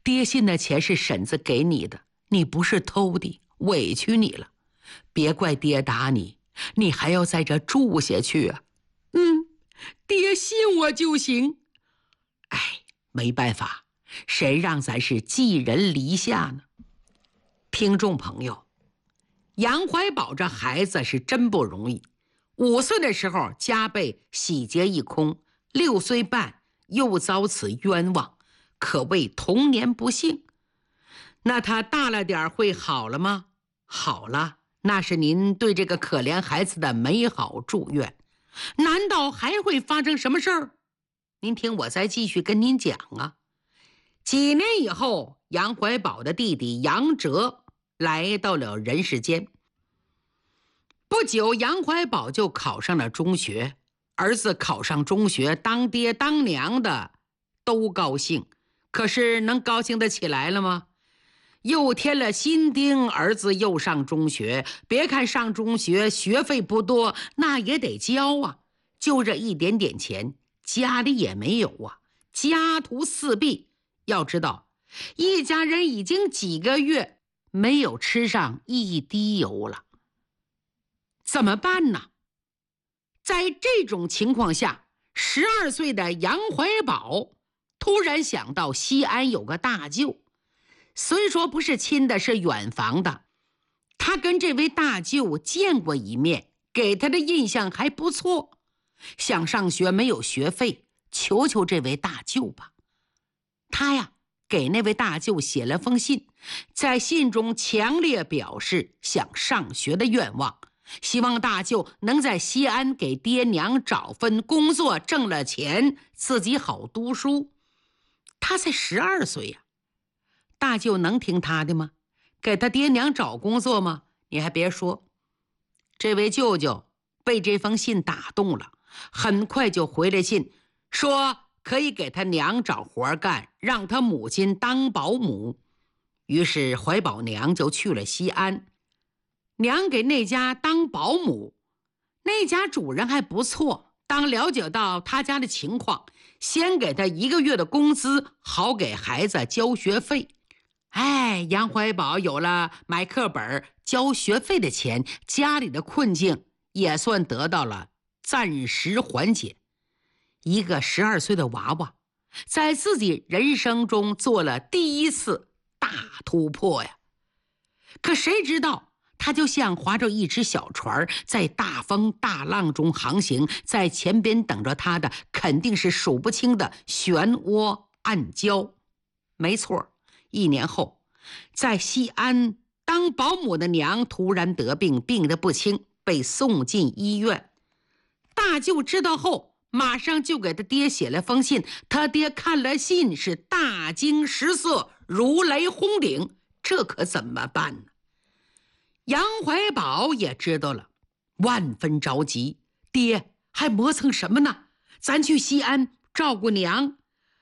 爹信的钱是婶子给你的，你不是偷的，委屈你了。别怪爹打你，你还要在这住下去啊。爹信我就行。哎，没办法，谁让咱是寄人篱下呢？听众朋友，杨怀宝这孩子是真不容易。5岁的时候家被洗劫一空，6岁半又遭此冤枉，可谓童年不幸。那他大了点会好了吗？好了，那是您对这个可怜孩子的美好祝愿。难道还会发生什么事儿？您听我再继续跟您讲啊。几年以后，杨怀宝的弟弟杨哲来到了人世间。不久，杨怀宝就考上了中学。儿子考上中学，当爹当娘的都高兴，可是能高兴得起来了吗？又添了新丁，儿子又上中学。别看上中学学费不多，那也得交啊。就这一点点钱，家里也没有啊，家徒四壁。要知道，一家人已经几个月没有吃上一滴油了，怎么办呢？在这种情况下，12岁的杨怀宝突然想到西安有个大舅，虽说不是亲的，是远房的。他跟这位大舅见过一面，给他的印象还不错。想上学没有学费，求求这位大舅吧。他呀，给那位大舅写了封信，在信中强烈表示想上学的愿望，希望大舅能在西安给爹娘找份工作，挣了钱自己好读书。他才12岁呀，大舅能听他的吗？给他爹娘找工作吗？你还别说，这位舅舅被这封信打动了，很快就回来信说可以给他娘找活干，让他母亲当保姆。于是怀宝娘就去了西安，娘给那家当保姆。那家主人还不错，当了解到他家的情况，先给他1个月的工资，好给孩子交学费。杨怀宝有了买课本交学费的钱，家里的困境也算得到了暂时缓解。一个12岁的娃娃，在自己人生中做了第一次大突破呀。可谁知道，他就像划着一只小船，在大风大浪中航行，在前边等着他的肯定是数不清的漩涡暗礁。没错，1年后，在西安当保姆的娘突然得病，病得不轻，被送进医院。大舅知道后，马上就给他爹写了封信。他爹看了信是大惊失色，如雷轰顶，这可怎么办呢？杨怀宝也知道了，万分着急。爹，还磨蹭什么呢？咱去西安照顾娘。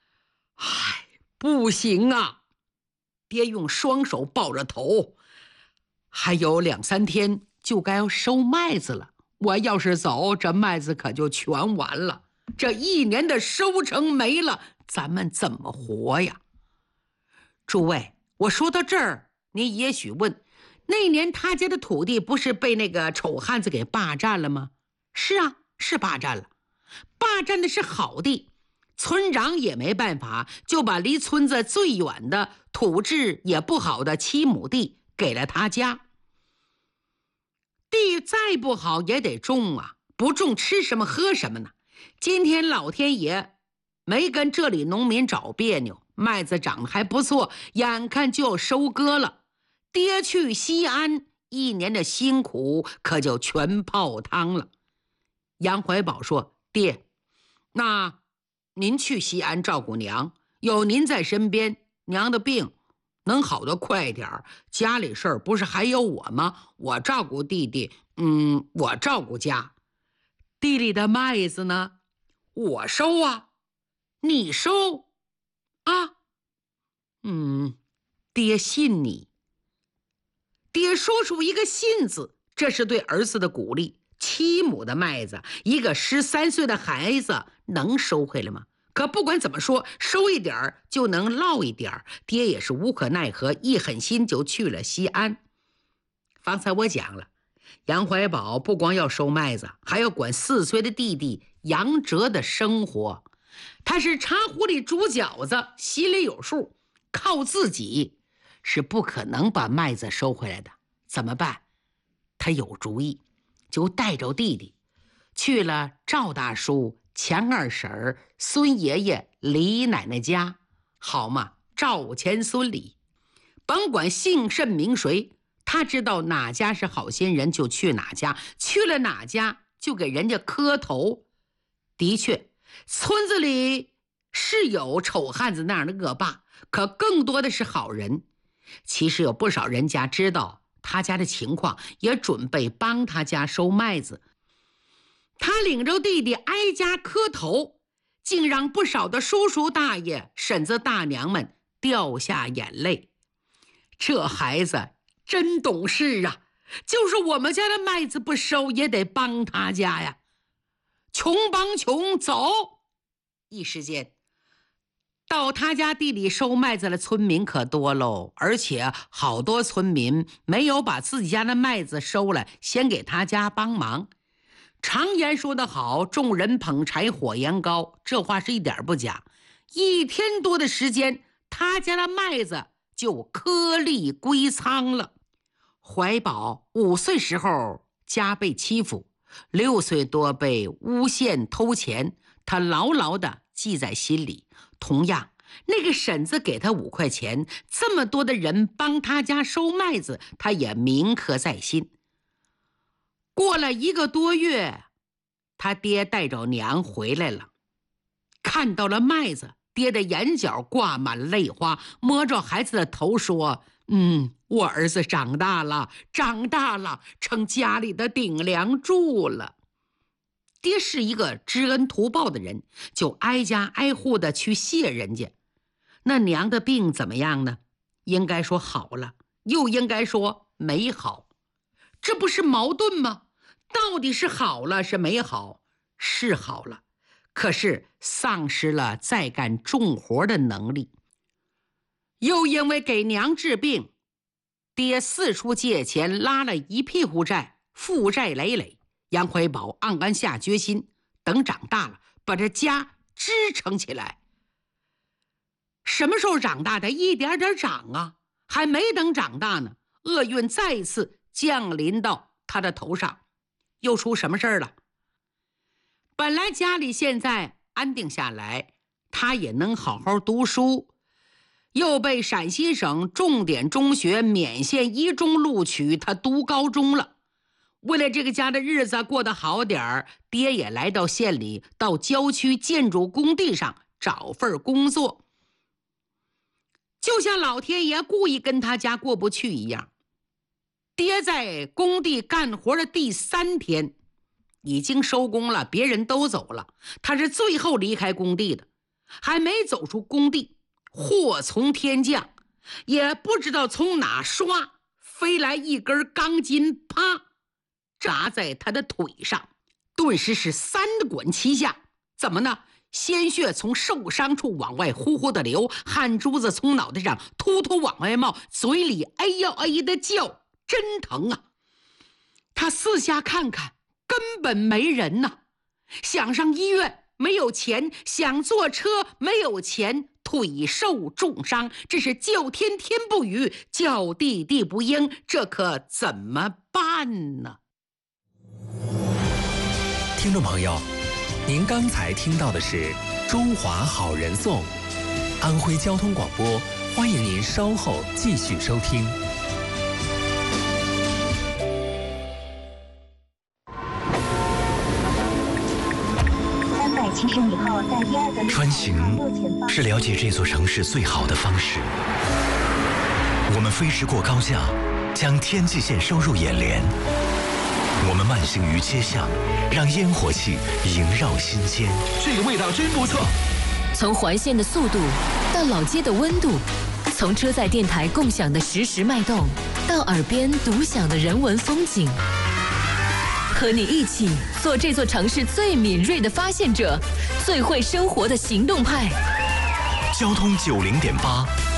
不行啊！爹用双手抱着头，还有2、3天就该要收麦子了。我要是走，这麦子可就全完了，这1年的收成没了，咱们怎么活呀？诸位，我说到这儿，你也许问，那年他家的土地不是被那个丑汉子给霸占了吗？是啊，是霸占了，霸占的是好地，村长也没办法，就把离村子最远的土质也不好的7亩地给了他家。地再不好也得种啊，不种吃什么喝什么呢？今天老天爷没跟这里农民找别扭，麦子长得还不错，眼看就要收割了。爹去西安1年的辛苦可就全泡汤了。杨怀宝说，爹，那您去西安照顾娘，有您在身边，娘的病能好得快点，家里事儿不是还有我吗？我照顾弟弟，我照顾家。地里的麦子呢？我收啊。你收啊？爹信你。爹说出一个信字，这是对儿子的鼓励。7亩的麦子，一个13岁的孩子能收回来吗？ 可不管怎么说，收一点儿就能落一点儿，爹也是无可奈何，一狠心就去了西安。方才我讲了，杨怀宝不光要收麦子，还要管4岁的弟弟杨哲的生活。他是茶壶里煮饺子，心里有数，靠自己是不可能把麦子收回来的。怎么办？他有主意，就带着弟弟去了赵大叔、强二婶、孙爷爷、李奶奶家。好嘛，赵钱孙李，甭管姓甚名谁，他知道哪家是好心人就去哪家，去了哪家就给人家磕头。的确，村子里是有丑汉子那样的恶霸，可更多的是好人。其实有不少人家知道他家的情况，也准备帮他家收麦子。他领着弟弟挨家磕头，竟让不少的叔叔大爷、婶子大娘们掉下眼泪。这孩子真懂事啊，就是我们家的麦子不收，也得帮他家呀。穷帮穷，走！一时间，到他家地里收麦子的村民可多喽，而且好多村民没有把自己家的麦子收了，先给他家帮忙。常言说得好，众人捧柴火焰高，这话是一点不假。1天多的时间，他家的麦子就颗粒归仓了。怀宝5岁时候家被欺负，6岁多被诬陷偷钱，他牢牢地记在心里。同样，那个婶子给他5块钱，这么多的人帮他家收麦子，他也铭刻在心。过了1个多月，他爹带着娘回来了，看到了麦子，爹的眼角挂满泪花，摸着孩子的头说：我儿子长大了，成家里的顶梁柱了。爹是一个知恩图报的人，就挨家挨户的去谢人家。那娘的病怎么样呢？应该说好了，又应该说没好，这不是矛盾吗？到底是好了是没好？是好了，可是丧失了再干重活的能力。又因为给娘治病，爹四处借钱，拉了一屁股债，负债累累。杨怀宝暗暗下决心，等长大了把这家支撑起来。什么时候长大的？一点点长啊，还没等长大呢，厄运再一次降临到他的头上。又出什么事儿了？本来家里现在安定下来，他也能好好读书，又被陕西省重点中学勉县1中录取，他读高中了。为了这个家的日子过得好点儿，爹也来到县里，到郊区建筑工地上找份工作，就像老天爷故意跟他家过不去一样。爹在工地干活的第3天已经收工了，别人都走了，他是最后离开工地的。还没走出工地，祸从天降，也不知道从哪刷飞来一根钢筋，啪扎在他的腿上，顿时是3滚7下。怎么呢？鲜血从受伤处往外呼呼的流，汗珠子从脑袋上突突往外冒，嘴里哎呦哎的叫，真疼啊！他四下看看，根本没人呐。想上医院没有钱，想坐车没有钱，腿受重伤，这是叫天天不语，叫地地不应，这可怎么办呢？ 听众朋友，您刚才听到的是《中华好人颂》，安徽交通广播，欢迎您稍后继续收听。 穿行是了解这座城市最好的方式。我们飞驰过高架，将天际线收入眼帘。我们慢行于街巷，让烟火气萦绕心间。 这个味道真不错。 从环线的速度到老街的温度，从车载电台共享的实时脉动，到耳边独享的人文风景。和你一起做这座城市最敏锐的发现者， 最会生活的行动派。 交通90.8，